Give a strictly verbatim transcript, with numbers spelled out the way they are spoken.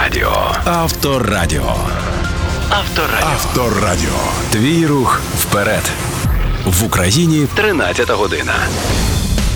Авторадіо. Авторадіо. Авторадіо. Авторадіо. Твій рух вперед. В Україні тринадцята година.